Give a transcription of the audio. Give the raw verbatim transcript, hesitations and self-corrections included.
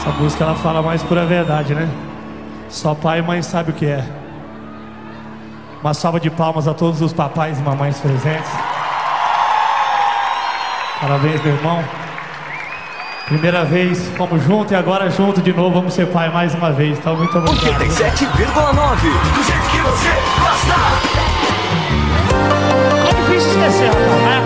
Essa música ela fala mais pura verdade, né? Só pai e mãe sabe o que é. Uma salva de palmas a todos os papais e mamães presentes. Parabéns, meu irmão. Primeira vez, fomos juntos e agora junto de novo, vamos ser pai mais uma vez. Então, muito obrigado. oitenta e sete vírgula nove do jeito que você gosta. É difícil esquecer, rapaz.